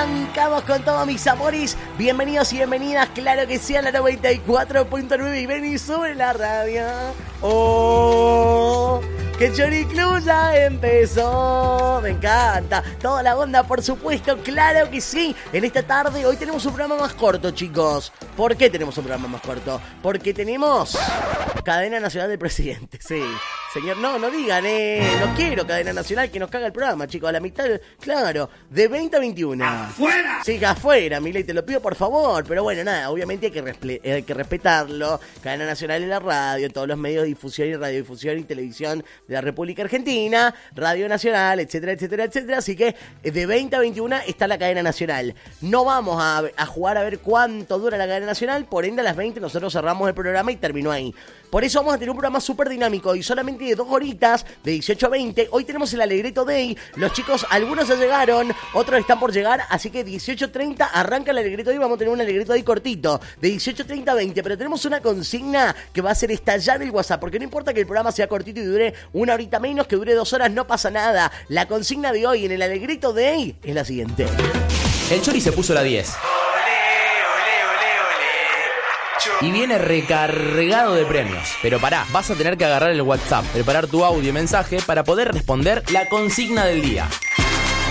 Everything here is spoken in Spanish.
Arrancamos con todos mis amores. Bienvenidos y bienvenidas, claro que sí, a la 94.9 y ven y sube la radio. ¡Oh! Que Chori Club ya empezó. Me encanta. Toda la onda, por supuesto, claro que sí. En esta tarde, hoy tenemos un programa más corto, chicos. ¿Por qué tenemos un programa más corto? Porque tenemos Cadena Nacional del Presidente, sí. Señor, no digan, no quiero cadena nacional que nos caga el programa, chicos, a la mitad, claro, de 20 a 21. ¡Afuera! Sí, afuera, Milei, te lo pido por favor, pero bueno, nada, obviamente hay que respetarlo, cadena nacional en la radio, en todos los medios de difusión y radiodifusión y televisión de la República Argentina, Radio Nacional, etcétera, etcétera, etcétera, así que de 20 a 21 está la cadena nacional. No vamos a jugar a ver cuánto dura la cadena nacional, por ende a las 20 nosotros cerramos el programa y terminó ahí. Por eso vamos a tener un programa súper dinámico y solamente de 2 horitas, de 18 a 20. Hoy tenemos el Alegreto Day. Los chicos, algunos ya llegaron, otros están por llegar, así que 18:30 arranca el Alegreto Day. Vamos a tener un Alegreto Day cortito, de 18:30 a 20. Pero tenemos una consigna que va a ser estallar el WhatsApp, porque no importa que el programa sea cortito y dure 1 horita menos, que dure 2 horas, no pasa nada. La consigna de hoy en el Alegreto Day es la siguiente. El Chori se puso la 10. Y viene recargado de premios. Pero pará, vas a tener que agarrar el WhatsApp, preparar tu audio y mensaje para poder responder la consigna del día.